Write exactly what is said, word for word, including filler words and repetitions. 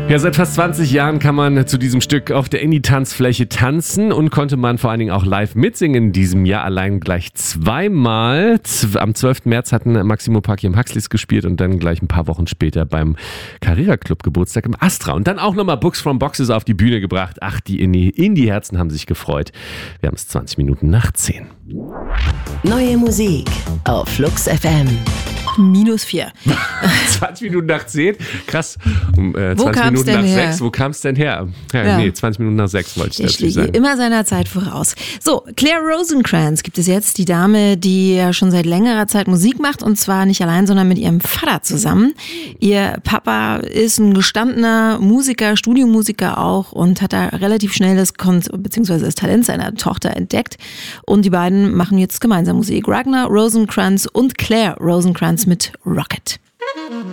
Ja, seit fast zwanzig Jahren kann man zu diesem Stück auf der Indie-Tanzfläche tanzen und konnte man vor allen Dingen auch live mitsingen in diesem Jahr allein gleich zweimal. Am zwölften März hatten Maximo Parky im Huxleys gespielt und dann gleich ein paar Wochen später beim Carrera Club Geburtstag im Astra. Und dann auch nochmal Books from Boxes auf die Bühne gebracht. Ach, die Indie-Herzen haben sich gefreut. Wir haben es zwanzig Minuten nach zehn. Neue Musik auf Flux F M. Minus vier. zwanzig Minuten nach zehn? Krass. Um, äh, Wo zwanzig kam's Minuten denn nach her? sechs. Wo kam es denn her? Ja, Ja. Nee, zwanzig Minuten nach sechs wollte ich Ich dazu liege sagen. immer seiner Zeit voraus. So, Claire Rosencrantz gibt es jetzt, die Dame, die ja schon seit längerer Zeit Musik macht, und zwar nicht allein, sondern mit ihrem Vater zusammen. Ihr Papa ist ein gestandener Musiker, Studiomusiker auch, und hat da relativ schnell das Kon- beziehungsweise das Talent seiner Tochter entdeckt, und die beiden machen jetzt gemeinsam Musik. Ragnar Rosencrantz und Claire Rosencrantz mit Rocket.